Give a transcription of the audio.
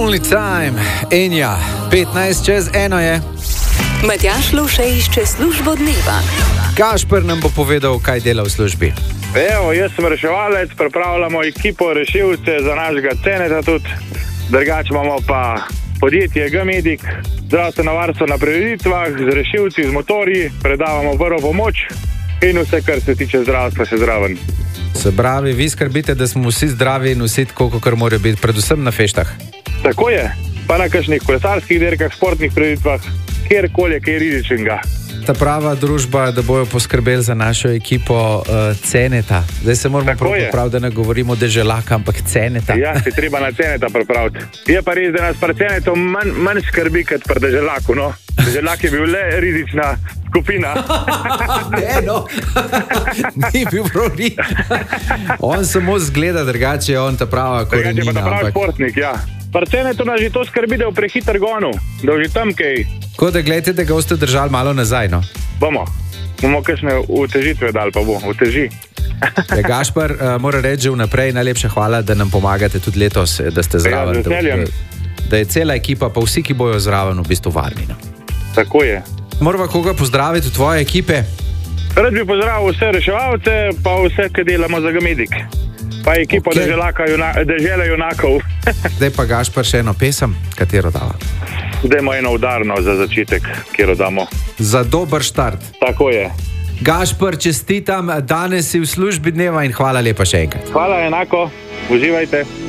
Only time, Enja, 1:15 je. Matjaž Lovšej išče službo dneva. Gašper nam bo povedal, kaj dela v službi. Evo, jaz sem reševalec, pripravljamo ekipo rešilce za našega Ceneta tudi. Drugače imamo pa podjetje G-Medic, zdravstveno varstvo na prireditvah, z rešilci, z motorji, predavamo prvo pomoč in vse, kar se tiče zdravstva, še zraven. Se pravi, vi skrbite, da smo vsi zdravi in vsi tako, kar morajo biti, predvsem na feštah. Tako je, pa na kakšnih kolesarskih dirkah, športnih prireditvah, kjerkoli je kaj rizičnega. Ta prava družba, da bojo poskrbeli za našo ekipo Ceneta. Zdaj se moramo prav, da ne govorimo Deželaka, ampak Ceneta. Ja, si treba na Ceneta pripraviti. Je pa res, da nas pri Cenetu manj skrbi, kot pri Deželaku, no. Deželak je bil le rizična skupina. Ne, no. Ni bil prav ni. On samo zgleda drugače, on ta prava korenina. Drugače pa ta pravi športnik, ja. Pri Cenetu nas že to skrbi, da je v prehiter gonu, da je že tam kaj. Tako da gledajte, da ga boste držali malo nazaj, no. Bomo kakšne utežitve dali, pa bo, uteži. Gašper, mora reči že vnaprej, najlepša hvala, da nam pomagate tudi letos, da ste zraven. Da je cela ekipa, pa vsi, ki bojo zraven, v bistvu varni. No. Tako je. Morava koga pozdraviti v tvoje ekipe? Rad bi pozdravil vse reševalce, pa vse, ki delamo za G-Medic. Pa ekipo Dežele junakov. Zdaj pa Gašper še eno pesem, katero dava? Dajmo eno udarno za začetek, kjer damo. Za dober štart. Tako je. Gašper, čestitam, danes si v službi dneva in hvala lepa še enkrat. Hvala enako, uživajte.